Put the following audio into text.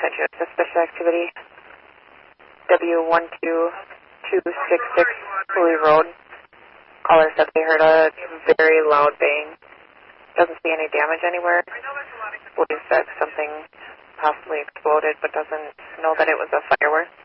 said you had suspicious activity. W12266 Cooley Road. Caller said they heard a very loud bang. Doesn't see any damage anywhere. Believes that something possibly exploded, but doesn't know that it was a firework.